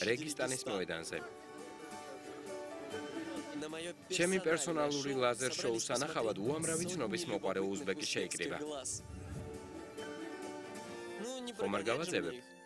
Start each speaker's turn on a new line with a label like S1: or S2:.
S1: რეგისტანის მოედანზე. ჩემი პერსონალური ლაზერ შოუს სანახავად უამრავი ცნობის მოყვარე უზბეკი შეიკრიბა. ხომ არ გავაძებებ?